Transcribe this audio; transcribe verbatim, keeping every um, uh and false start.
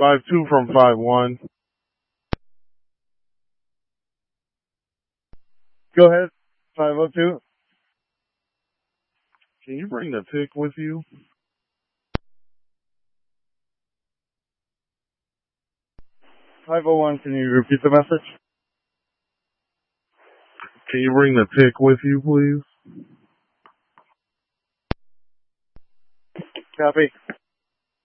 five two from five one. Go ahead. five oh two. Can you bring the pick with you? five oh one, can you repeat the message? Can you bring the pick with you, please? Copy.